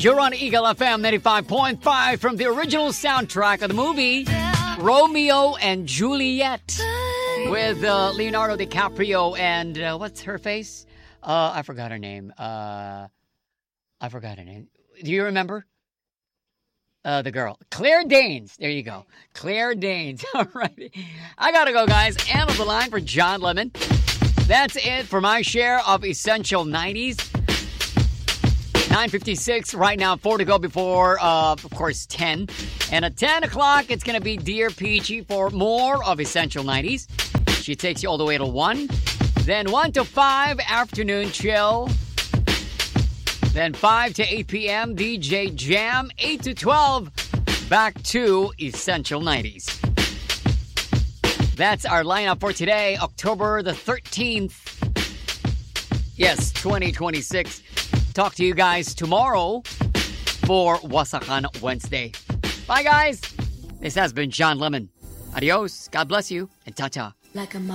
You're on Eagle FM 95.5 from the original soundtrack of the movie Romeo and Juliet with Leonardo DiCaprio and what's her face? I forgot her name. Do you remember? The girl. Claire Danes. There you go. Claire Danes. All right. I gotta go, guys. And on the line for John Lemon. That's it for my share of Essential 90s. 9:56 right now, 4 to go before, of course, 10. And at 10 o'clock, it's going to be Dear Peachy for more of Essential 90s. She takes you all the way to 1. Then 1 to 5, Afternoon Chill. Then 5 to 8 p.m., DJ Jam. 8 to 12, back to Essential 90s. That's our lineup for today, October the 13th. Yes, 2026. Talk to you guys tomorrow for Wasakan Wednesday. Bye, guys. This has been John Lemon. Adios. God bless you. And ta-ta. Like a